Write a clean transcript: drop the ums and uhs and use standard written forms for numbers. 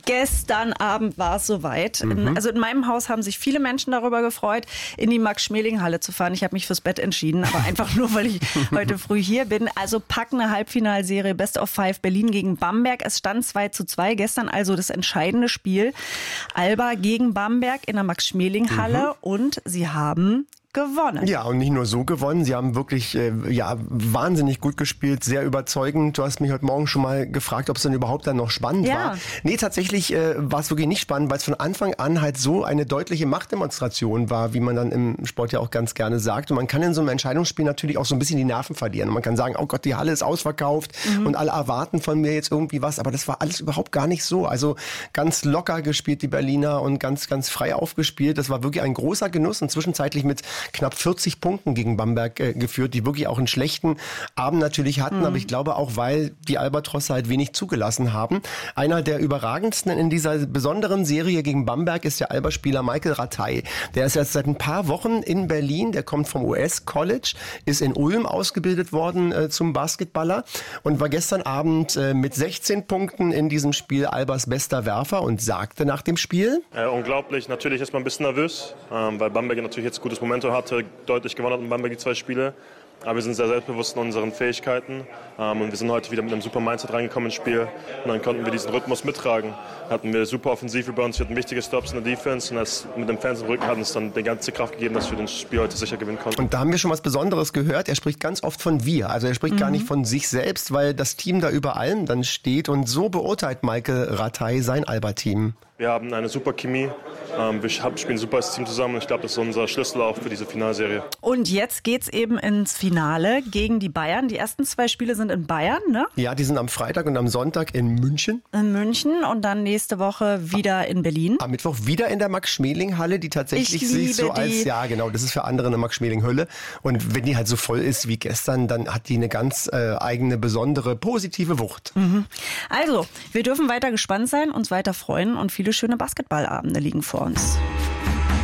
Gestern Abend war es soweit. Also in meinem Haus haben sich viele Menschen darüber gefreut, in die Max-Schmeling-Halle zu fahren. Ich habe mich fürs Bett entschieden, aber einfach nur, weil ich heute früh hier bin. Also packende Halbfinalserie Best of 5 Berlin gegen Bamberg. Es stand 2:2. Gestern also das entscheidende Spiel. Alba gegen Bamberg in der Max-Schmeling-Halle und sie haben gewonnen. Ja, und nicht nur so gewonnen, sie haben wirklich wahnsinnig gut gespielt, sehr überzeugend. Du hast mich heute Morgen schon mal gefragt, ob es denn überhaupt dann noch spannend war. Nee, tatsächlich war es wirklich nicht spannend, weil es von Anfang an halt so eine deutliche Machtdemonstration war, wie man dann im Sport ja auch ganz gerne sagt. Und man kann in so einem Entscheidungsspiel natürlich auch so ein bisschen die Nerven verlieren. Und man kann sagen, oh Gott, die Halle ist ausverkauft und alle erwarten von mir jetzt irgendwie was. Aber das war alles überhaupt gar nicht so. Also ganz locker gespielt, die Berliner, und ganz, ganz frei aufgespielt. Das war wirklich ein großer Genuss und zwischenzeitlich mit knapp 40 Punkten gegen Bamberg geführt, die wirklich auch einen schlechten Abend natürlich hatten, aber ich glaube auch, weil die Albatrosse halt wenig zugelassen haben. Einer der überragendsten in dieser besonderen Serie gegen Bamberg ist der Alba-Spieler Michael Rataj. Der ist jetzt seit ein paar Wochen in Berlin, der kommt vom US-College, ist in Ulm ausgebildet worden zum Basketballer und war gestern Abend mit 16 Punkten in diesem Spiel Albas bester Werfer und sagte nach dem Spiel: Unglaublich, natürlich ist man ein bisschen nervös, weil Bamberg natürlich jetzt ein gutes Momentum hatte, deutlich gewonnen hat in Bamberg die 2 Spiele. Aber wir sind sehr selbstbewusst in unseren Fähigkeiten und wir sind heute wieder mit einem super Mindset reingekommen ins Spiel und dann konnten wir diesen Rhythmus mittragen. Hatten wir super Offensiv-Rebounds, wir hatten wichtige Stops in der Defense und mit dem Fans im Rücken hat uns dann die ganze Kraft gegeben, dass wir das Spiel heute sicher gewinnen konnten. Und da haben wir schon was Besonderes gehört. Er spricht ganz oft von wir, also er spricht gar nicht von sich selbst, weil das Team da über allem dann steht und so beurteilt Michael Rataj sein Alba-Team. Wir haben eine super Chemie, wir spielen super als Team zusammen und ich glaube, das ist unser Schlüssel auch für diese Finalserie. Und jetzt geht's eben ins Finale gegen die Bayern. Die ersten 2 Spiele sind in Bayern, ne? Ja, die sind am Freitag und am Sonntag in München. In München und dann nächste Woche wieder in Berlin. Am Mittwoch wieder in der Max-Schmeling-Halle, die tatsächlich sich so als, ja genau, das ist für andere eine Max-Schmeling-Hölle. Und wenn die halt so voll ist wie gestern, dann hat die eine ganz eigene, besondere, positive Wucht. Also, wir dürfen weiter gespannt sein, uns weiter freuen und viele schöne Basketballabende liegen vor uns.